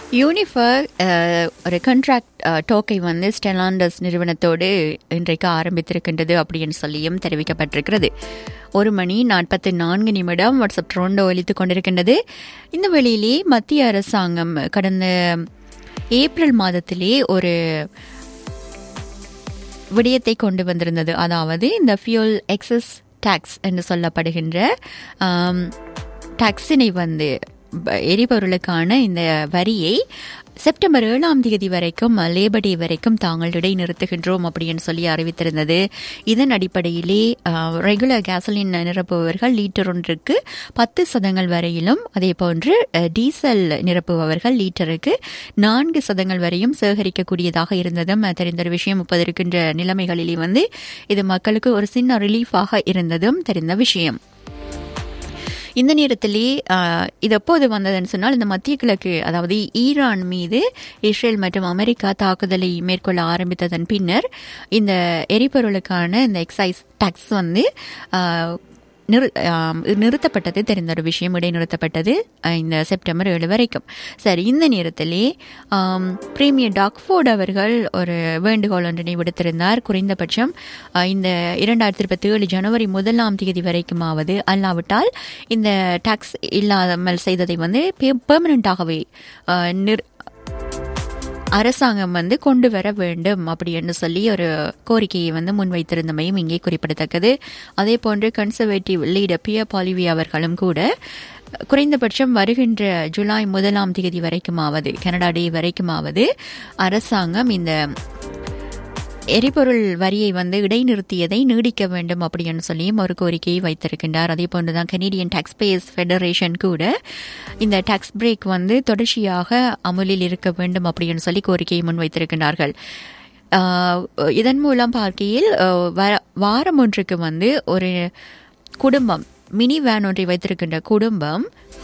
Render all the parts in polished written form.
யூனிஃபர் ஒரு கான்ட்ராக்ட் டோக்கை வந்து ஸ்டெலாண்டஸ் நிறுவனத்தோடு இன்றைக்கு ஆரம்பித்திருக்கின்றது அப்படின்னு சொல்லியும் தெரிவிக்கப்பட்டிருக்கிறது. 1:44 வாட்ஸ்அப் ட்ரோண்டோ ஒலித்துக் கொண்டிருக்கின்றது. இந்த வேளையிலே மத்திய அரசாங்கம் கடந்த ஏப்ரல் மாதத்திலே ஒரு விடயத்தை கொண்டு வந்திருந்தது. அதாவது இந்த ஃபியூல் எக்ஸஸ் டாக்ஸ் என்று சொல்லப்படுகின்ற டாக்ஸினை வந்து எரிபொருளுக்கான இந்த வரியை செப்டம்பர் 7 வரைக்கும் லேபர் டே வரைக்கும் தாங்கள் இடைநிறுத்துகின்றோம் அப்படின்னு சொல்லி அறிவித்திருந்தது. இதன் அடிப்படையிலே ரெகுலர் கேசலின் நிரப்புபவர்கள் லிட்டர் ஒன்றுக்கு 10 வரையிலும், அதே போன்று டீசல் நிரப்புபவர்கள் லிட்டருக்கு 4 வரையும் சேகரிக்கக்கூடியதாக இருந்ததும் தெரிந்த ஒரு விஷயம். இப்போது இருக்கின்ற நிலைமைகளிலே வந்து இது மக்களுக்கு ஒரு சின்ன ரிலீஃபாக இருந்ததும் தெரிந்த விஷயம். இந்த நேரத்திலே இது எப்போது வந்ததுன்னு சொன்னால், இந்த மத்திய கிழக்கு, அதாவது ஈரான் மீது இஸ்ரேல் மற்றும் அமெரிக்கா தாக்குதலை மேற்கொள்ள ஆரம்பித்ததன் பின்னர் இந்த எரிபொருளுக்கான இந்த எக்ஸைஸ் டாக்ஸ் வந்து நிறுத்தப்பட்டது தெரிந்த ஒரு விஷயம். இடைநிறுத்தப்பட்டது இந்த செப்டம்பர் 7 வரைக்கும். சரி, இந்த நேரத்திலே பிரீமியர் டாக்ஃபோர்ட் அவர்கள் ஒரு வேண்டுகோள் ஒன்றினை விடுத்திருந்தார். குறைந்தபட்சம் இந்த 2027 ஜனவரி 1 வரைக்குமாவது, அல்லாவிட்டால் இந்த டாக்ஸ் இல்லாமல் செய்ததை வந்து பெர்மனண்டாகவே அரசாங்கம் வந்து கொண்டு வர வேண்டும் அப்படின்னு சொல்லி ஒரு கோரிக்கையை வந்து முன்வைத்திருந்தமையும் இங்கே குறிப்பிடத்தக்கது. அதே போன்று கன்சர்வேட்டிவ் லீடர் பியர் பாலிவி அவர்களும் கூட குறைந்தபட்சம் வருகின்ற ஜூலை 1 வரைக்குமாவது, கனடா டே வரைக்குமாவது அரசாங்கம் இந்த எரிபொருள் வரியை வந்து இடைநிறுத்தியதை நீடிக்க வேண்டும் அப்படின்னு சொல்லியும் ஒரு கோரிக்கையை வைத்திருக்கின்றார். அதே போன்றுதான் கனேடியன் டாக்ஸ் பேயர்ஸ் ஃபெடரேஷன் கூட இந்த டாக்ஸ் பிரேக் வந்து தொடர்ச்சியாக அமுலில் இருக்க வேண்டும் அப்படின்னு சொல்லி கோரிக்கையை முன்வைத்திருக்கின்றார்கள். இதன் மூலம் பார்க்கையில் வாரம் ஒன்றுக்கு வந்து ஒரு குடும்பம், மினி வேன் ஒன்றை வைத்திருக்கின்ற குடும்பம்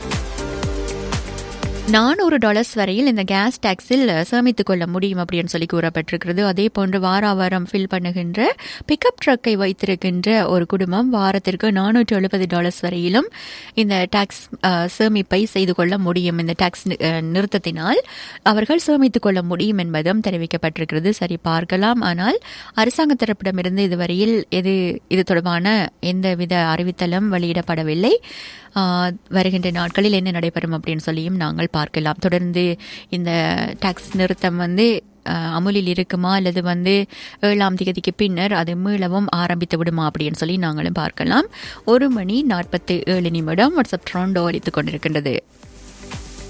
$400 வரையில் இந்த கேஸ் டாக்ஸில் சேமித்துக் கொள்ள முடியும் அப்படின்னு சொல்லி கூறப்பட்டிருக்கிறது. அதே போன்று வாரம் ஃபில் பண்ணுகின்ற பிக்கப் ட்ரக்கை வைத்திருக்கின்ற ஒரு குடும்பம் வாரத்திற்கு $470 வரையிலும் இந்த டாக்ஸ் சேமிப்பை செய்து கொள்ள முடியும். இந்த டாக்ஸ் நிறுத்தத்தினால் அவர்கள் சேமித்துக் கொள்ள முடியும் என்பதும் தெரிவிக்கப்பட்டிருக்கிறது. சரி, பார்க்கலாம். ஆனால் அரசாங்க தரப்பிடமிருந்து இதுவரையில் இது தொடர்பான எந்தவித அறிவித்தலும் வெளியிடப்படவில்லை. வருகின்ற நாட்களில் என்ன நடைபெறும் அப்படின்னு சொல்லியும் நாங்கள் பார்க்கலாம். தொடர்ந்து இந்த டாக்ஸ் நிறுத்தம் வந்து அமுலில் இருக்குமா அல்லது வந்து 7 பின்னர் அது மீளவும் ஆரம்பித்து விடுமா அப்படின்னு சொல்லி நாங்களும் பார்க்கலாம். 1:47 வாட்ஸ்அப் ட்ரோண்டோ அளித்துக் கொண்டிருக்கின்றது.